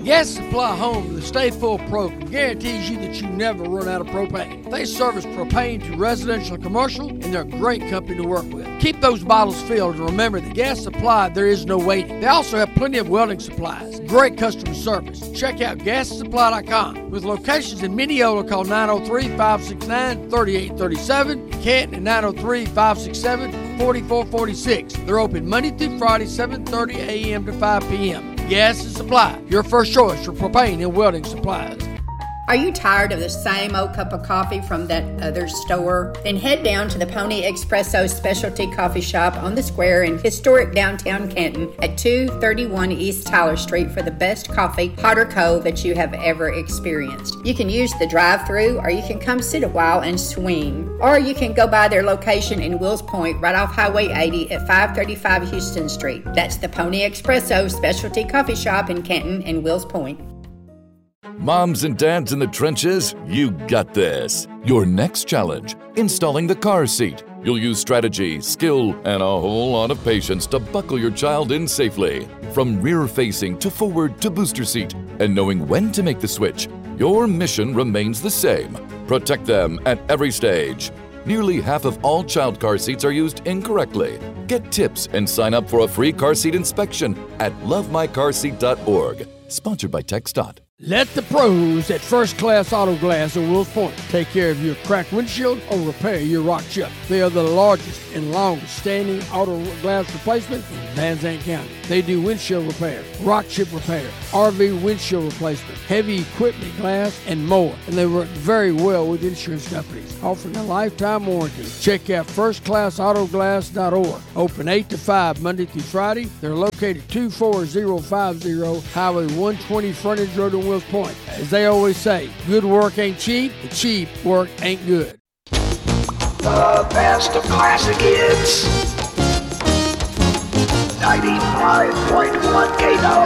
Gas Supply Home, the Stay Full program, guarantees you that you never run out of propane. They service propane to residential and commercial, and they're a great company to work with. Keep those bottles filled, and remember, the Gas Supply, there is no waiting. They also have plenty of welding supplies. Great customer service. Check out GasSupply.com. With locations in Mineola, call 903-569-3837, Canton at 903-567-4446. They're open Monday through Friday, 7:30 a.m. to 5 p.m. Gas and Supply, your first choice for propane and welding supplies. Are you tired of the same old cup of coffee from that other store? Then head down to the Pony Espresso Specialty Coffee Shop on the square in historic downtown Canton at 231 East Tyler Street for the best coffee, hot or cold, that you have ever experienced. You can use the drive-thru, or you can come sit a while and swing. Or you can go by their location in Wills Point right off Highway 80 at 535 Houston Street. That's the Pony Espresso Specialty Coffee Shop in Canton and Wills Point. Moms and dads in the trenches, you got this. Your next challenge, installing the car seat. You'll use strategy, skill, and a whole lot of patience to buckle your child in safely. From rear-facing to forward to booster seat, and knowing when to make the switch, your mission remains the same. Protect them at every stage. Nearly half of all child car seats are used incorrectly. Get tips and sign up for a free car seat inspection at lovemycarseat.org. Sponsored by TxDOT. Let the pros at First Class Auto Glass of Wills Point take care of your cracked windshield or repair your rock chip. They are the largest and longest standing auto glass replacement in Van Zandt County. They do windshield repair, rock chip repair, RV windshield replacement, heavy equipment glass, and more. And they work very well with insurance companies, offering a lifetime warranty. Check out firstclassautoglass.org. Open 8 to 5 Monday through Friday. They're located 24050 Highway 120 Frontage Road in Wills Point. As they always say, good work ain't cheap, and cheap work ain't good. The best of classic hits. 95.1 KNO.